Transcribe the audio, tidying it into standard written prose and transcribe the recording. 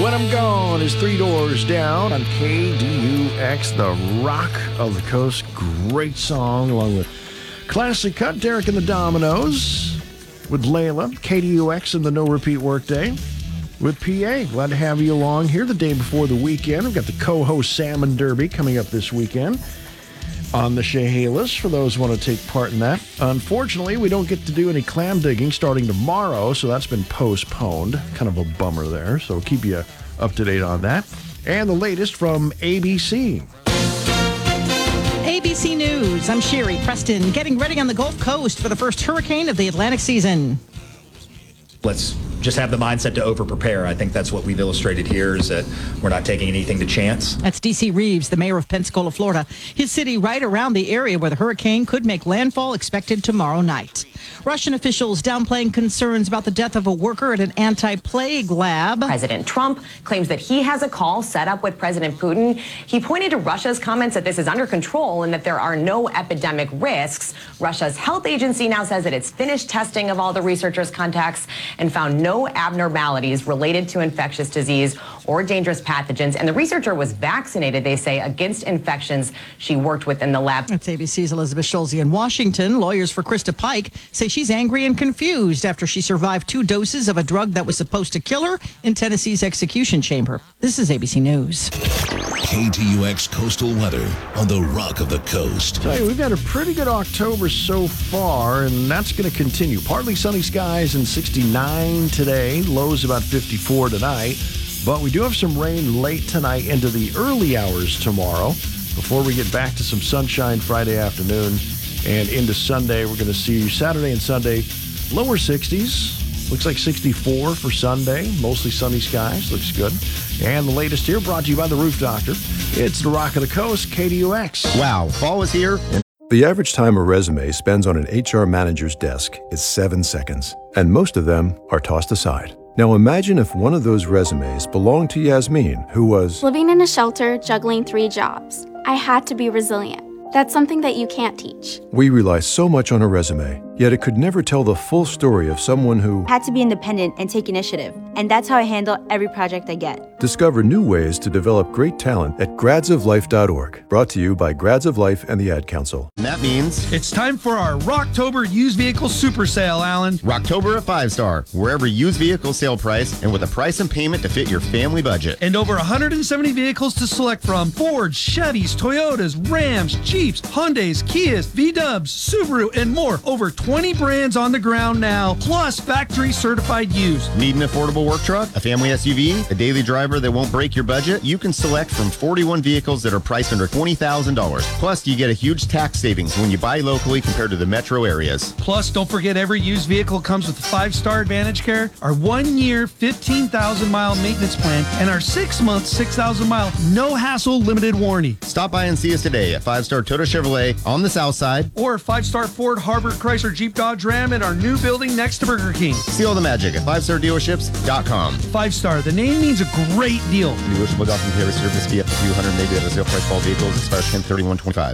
When I'm Gone is Three Doors Down on KDUX, the rock of the coast. Great song, along with classic cut, Derek and the Dominoes, with Layla, KDUX and the No Repeat Workday, with PA. Glad to have you along here the day before the weekend. We've got the Coho Salmon Derby coming up this weekend on the Chehalis, for those who want to take part in that. Unfortunately, we don't get to do any clam digging starting tomorrow, so that's been postponed. Kind of a bummer there, so we'll keep you up to date on that. And the latest from ABC. ABC News, I'm Sherry Preston, getting ready on the Gulf Coast for the first hurricane of the Atlantic season. Let's just have the mindset to over-prepare. I think that's what we've illustrated here, is that we're not taking anything to chance. That's D.C. Reeves, the mayor of Pensacola, Florida. His city right around the area where the hurricane could make landfall, expected tomorrow night. Russian officials downplaying concerns about the death of a worker at an anti-plague lab. President Trump claims that he has a call set up with President Putin. He pointed to Russia's comments that this is under control and that there are no epidemic risks. Russia's health agency now says that it's finished testing of all the researchers' contacts and found no abnormalities related to infectious disease or dangerous pathogens. And the researcher was vaccinated, they say, against infections she worked with in the lab. That's ABC's Elizabeth Schulze in Washington. Lawyers for Krista Pike say she's angry and confused after she survived 2 doses of a drug that was supposed to kill her in Tennessee's execution chamber. This is ABC News. KTUX Coastal Weather on the Rock of the Coast. Tell you, we've had a pretty good October so far, and that's going to continue. Partly sunny skies and 69 today. Lows about 54 tonight. But we do have some rain late tonight into the early hours tomorrow before we get back to some sunshine Friday afternoon and into Sunday. We're going to see Saturday and Sunday lower 60s. Looks like 64 for Sunday. Mostly sunny skies. Looks good. And the latest here brought to you by the Roof Doctor. It's the Rock of the Coast, KDUX. Wow, fall is here. The average time a resume spends on an HR manager's desk is 7 seconds, and most of them are tossed aside. Now imagine if one of those resumes belonged to Yasmin, who was living in a shelter, juggling 3 jobs. I had to be resilient. That's something that you can't teach. We rely so much on a resume, yet it could never tell the full story of someone who had to be independent and take initiative. And that's how I handle every project I get. Discover new ways to develop great talent at gradsoflife.org. Brought to you by Grads of Life and the Ad Council. And that means it's time for our Rocktober used vehicle super sale, Alan. Rocktober at 5-Star, where every used vehicle sale price and with a price and payment to fit your family budget. And over 170 vehicles to select from: Fords, Chevys, Toyotas, Rams, Jeeps, Hyundais, Kias, V-Dubs, Subaru, and more. Over 20 brands on the ground now, plus factory certified used. Need an affordable work truck, a family SUV, a daily driver that won't break your budget? You can select from 41 vehicles that are priced under $20,000. Plus, you get a huge tax savings when you buy locally compared to the metro areas. Plus, don't forget every used vehicle comes with 5-Star Advantage Care, our 1-year, 15,000-mile maintenance plan, and our 6-month, 6,000-mile, no-hassle limited warranty. Stop by and see us today at 5-Star Toyota Chevrolet on the south side, or 5-Star Ford, Harvard, Chrysler, Jeep, Dodge, Ram in our new building next to Burger King. See all the magic at 5stardealerships.com. 5-Star, the name means a great deal. Negotiable document service fee up to $200, maybe at a sale price for all vehicles expires 10/31/25.